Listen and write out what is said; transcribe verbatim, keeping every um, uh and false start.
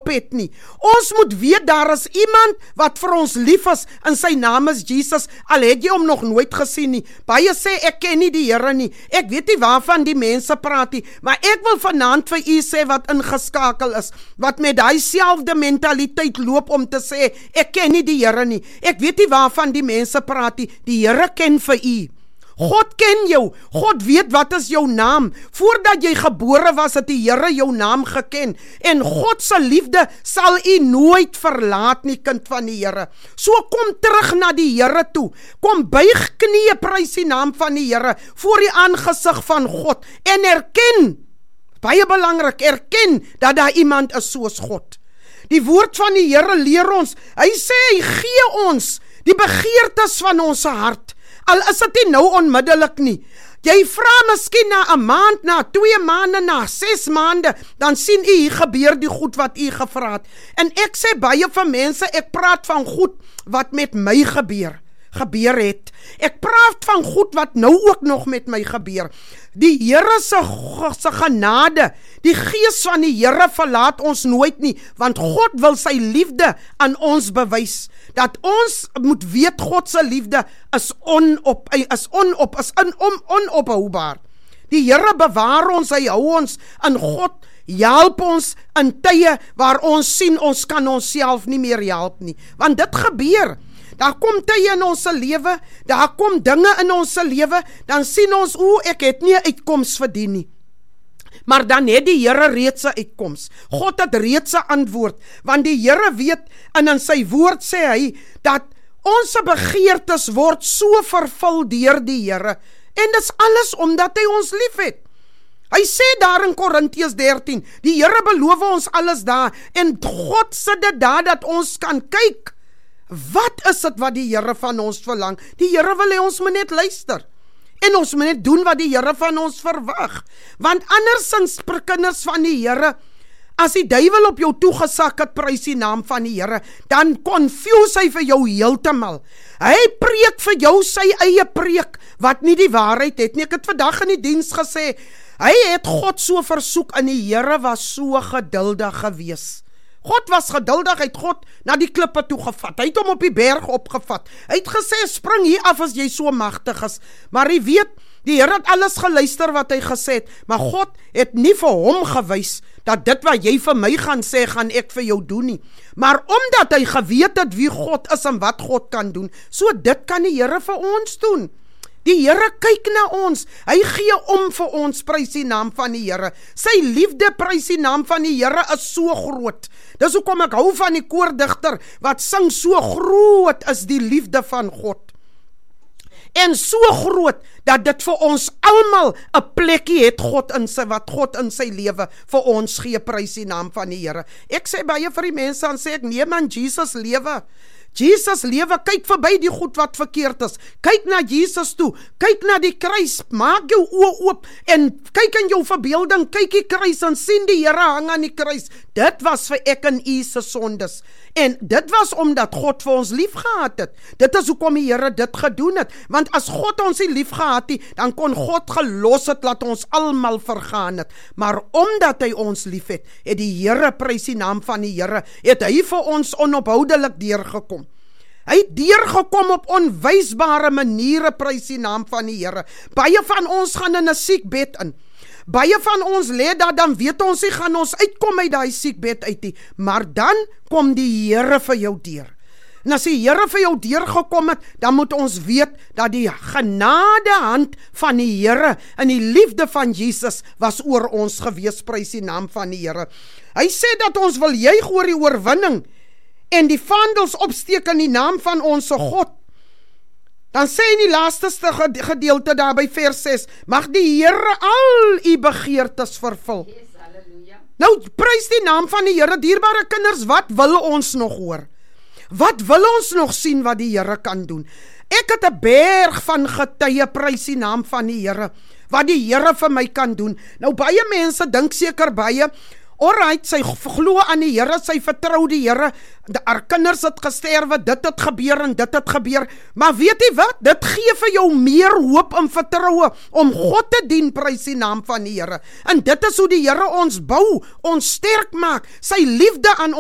het nie. Ons moet weet daar is iemand wat vir ons lief is en sy naam is Jesus, al het jy hom nog nooit gesien nie. Baie sê ek ken nie die Here nie, ek weet nie waarvan die mense praat nie, maar ek wil vanaand vir u sê wat ingeskakel is, wat met daai selfde mentaliteit loop om te sê, ek ken nie die Here nie, ek weet nie waarvan die mense praat nie, die Here ken vir u. God ken jou, God weet wat is jou naam, voordat jy gebore was het die Here jou naam geken, en God se liefde sal u nooit verlaat nie, kind van die Here. So kom terug na die Here toe, kom buig knieë, prys die naam van die Here, voor die aangesig van God, en erken, baie belangrik, erken, dat daar iemand is soos God. Die woord van die Here leer ons, hy sê, hy gee ons die begeertes van ons hart, al is dit nie nou onmiddellik nie. Jy vra miskien na 'n maand, na twee maande, na ses maande, dan sien u hier gebeur die goed wat u gevra het. En ek sê baie van mense, ek praat van goed wat met my gebeur, gebeur het. Ek praat van goed wat nou ook nog met my gebeur. Die Here se se genade, die Gees van die Here verlaat ons nooit nie, want God wil sy liefde aan ons bewys. Dat ons moet weet God se liefde is onop is onop is in om onophoubaar. Die Here bewaar ons, hy hou ons in God, help ons in tye waar ons sien ons kan onsself nie meer help nie. Want dit gebeur. Daar kom tye in ons lewe, daar kom dinge in ons lewe, dan sien ons, o, ek het nie 'n uitkoms verdien nie. Maar dan het die Here reeds 'n uitkoms. God het reeds 'n antwoord, want die Here weet, en in sy woord sê hy, dat ons begeertes word so vervul deur die Here, en dis alles omdat hy ons lief het. Hy sê daar in Korintiërs dertien, die Here beloof ons alles daar, en God sê dit daar, dat ons kan kyk, wat is dit wat die Here van ons verlang? Die Here wil hê ons moet net luister. En ons moet net doen wat die Here van ons verwag. Want andersins, per kinders van die Here, as die duiwel op jou toegesak het, prys die naam van die Here, dan confuse hy vir jou heeltemal. Hy preek vir jou sy eie preek, wat nie die waarheid het nie. Ek het vandag in die diens gesê, hy het God so versoek, en die Here was so geduldig gewees. God was geduldig, hy het God na die klippe toe gevat, hy het hom op die berg opgevat, hy het gesê, spring hier af as jy so magtig is, maar hy weet, die Here het alles geluister wat hy gesê het, maar God het nie vir hom gewys, dat dit wat jy vir my gaan sê, gaan ek vir jou doen nie, maar omdat hy geweet het wie God is en wat God kan doen, so dit kan die Here vir ons doen. Die Here kyk na ons, hy gee om vir ons, prys die naam van die Here. Sy liefde, prys die naam van die Here, is so groot. Dis hoekom ek hou van die koordigter, wat sing, so groot is die liefde van God. En so groot, dat dit vir ons almal 'n plekkie het, God in sy, wat God in sy lewe vir ons gee, prys die naam van die Here. Ek sê baie vir die mense, en sê ek, nee man, Jesus lewe. Jesus lewe, kyk verby die goed wat verkeerd is, kyk na Jesus toe, kyk na die kruis, maak jou oë oop, en kyk in jou verbeelding, kyk die kruis, en sien die Here hang aan die kruis, dit was vir ek en u se sondes, en dit was omdat God vir ons lief gehad het, dit is hoekom die Here dit gedoen het, want as God ons nie lief gehad het, dan kon God gelos het, laat ons almal vergaan het, maar omdat hy ons lief het, het die Here, prys die naam van die Here, het hy vir ons onophoudelik deurgekom. Hy het deurgekom op onwysbare maniere, prys die naam van die Here. Baie van ons gaan in 'n siekbed in. Baie van ons lê daar, dan weet ons nie, gaan ons uitkom uit daai siekbed uit nie. Maar dan kom die Here vir jou deur. En as die Here vir jou deurgekom het, dan moet ons weet, dat die genade hand van die Here, en die liefde van Jesus, was oor ons gewees, prys die naam van die Here. Hy sê dat ons wil juig oor die oorwinning, en die vaandels opsteek in die naam van ons God. Dan sê in die laaste gedeelte daar by vers ses, mag die Here al u begeertes vervul. Yes, halleluja. Nou, prys die naam van die Here, dierbare kinders, wat wil ons nog hoor? Wat wil ons nog sien wat die Here kan doen? Ek het 'n berg van getuie, prys die naam van die Here, wat die Here vir my kan doen. Nou, baie mense dink seker baie, alright, sy glo aan die Here, sy vertrou die Here, haar kinders het gesterwe, dit het gebeur en dit het gebeur, maar weet jy wat, dit gee vir jou meer hoop en vertroue, om God te dien, prys die naam van die Here, en dit is hoe die Here ons bou, ons sterk maak, sy liefde aan